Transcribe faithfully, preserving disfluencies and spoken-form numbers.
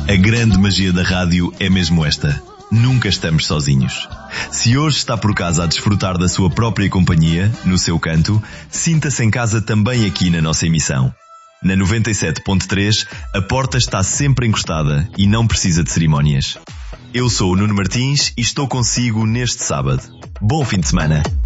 A grande magia da rádio é mesmo esta. Nunca estamos sozinhos. Se hoje está por casa a desfrutar da sua própria companhia, no seu canto, sinta-se em casa também aqui na nossa emissão. Na noventa e sete ponto três, a porta está sempre encostada e não precisa de cerimónias. Eu sou o Nuno Martins e estou consigo neste sábado. Bom fim de semana.